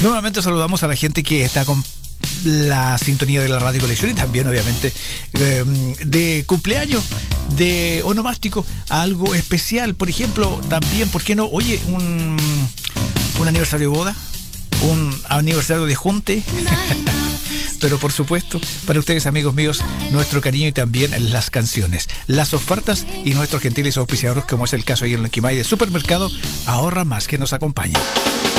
Nuevamente saludamos a la gente que está con la sintonía de la Radio Colección y también obviamente de cumpleaños, de onomástico, algo especial. Por ejemplo, también, ¿por qué no? Oye, un aniversario de boda, un aniversario de junte. Pero por supuesto, para ustedes, amigos míos, nuestro cariño y también las canciones, las ofertas y nuestros gentiles auspiciadores, como es el caso ahí en el Quimay de Supermercado Ahorra Más, que nos acompaña.